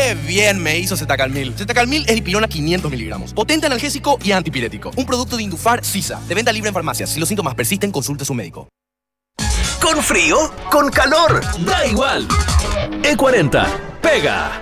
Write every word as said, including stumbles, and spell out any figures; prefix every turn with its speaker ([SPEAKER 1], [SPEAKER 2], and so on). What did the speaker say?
[SPEAKER 1] ¡Qué bien me hizo Zetacalmil! Zetacalmil es dipirona quinientos miligramos. Potente analgésico y antipirético. Un producto de Indufar Sisa. De venta libre en farmacias. Si los síntomas persisten, consulte a su médico.
[SPEAKER 2] ¿Con frío? ¿Con calor? Da igual. E cuarenta. Pega.